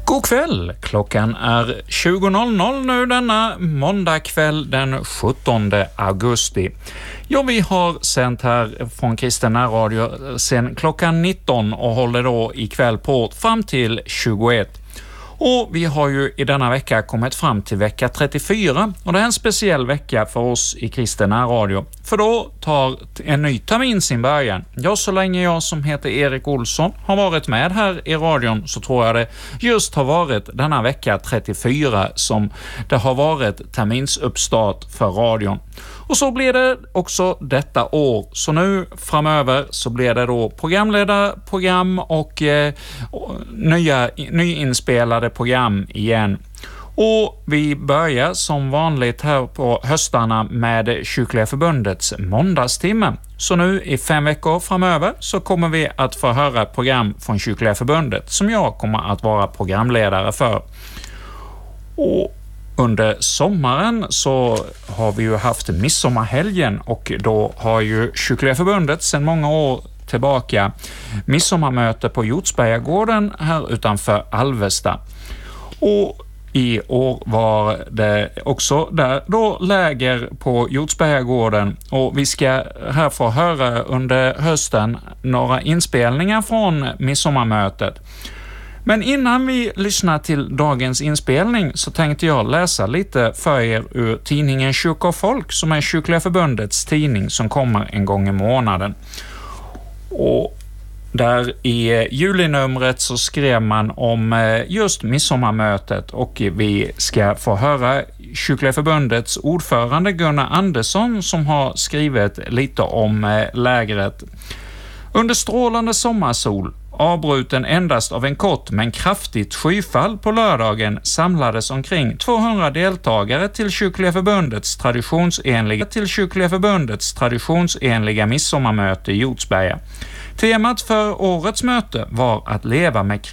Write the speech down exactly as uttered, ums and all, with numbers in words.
God kväll, klockan är tjugo nu denna måndag kväll den sjuttonde augusti. Ja, vi har sänt här från Kristen närradio sen klockan nitton och håller då ikväll på fram till tjugoett. Och vi har ju i denna vecka kommit fram till vecka trettiofyra och det är en speciell vecka för oss i Kristen närradio. För då tar en ny termin sin början. Ja, så länge jag som heter Erik Olsson har varit med här i radion så tror jag det just har varit denna vecka trettiofyra som det har varit terminsuppstart för radion. Och så blir det också detta år. Så nu framöver så blir det då programledarprogram och eh, nya, nyinspelade program igen. Och vi börjar som vanligt här på höstarna med Kyrkliga förbundets måndagstimme. Så nu i fem veckor framöver så kommer vi att få höra program från Kyrkliga förbundet som jag kommer att vara programledare för. Och under sommaren så har vi ju haft midsommarhelgen och då har ju Kyrkliga förbundet sedan många år tillbaka midsommarmöte på Hjortsbergagården här utanför Alvesta. Och i år var det också där då läger på Hjortsbergagården och vi ska här få höra under hösten några inspelningar från midsommarmötet. Men innan vi lyssnar till dagens inspelning så tänkte jag läsa lite för er ur tidningen Kyrka och folk som är Kyrkliga förbundets tidning som kommer en gång i månaden. Och där i julinumret så skrev man om just midsommarmötet och vi ska få höra Kyrkliga förbundets ordförande Gunnar Andersson som har skrivit lite om lägret. Under strålande sommarsol, avbruten endast av en kort men kraftigt skyfall på lördagen, samlades omkring tvåhundra deltagare till Kyrkliga förbundets traditionsenliga till Kyrkliga förbundets traditionsenliga midsommarmöte i Hjortsberga. Temat för årets möte var att leva med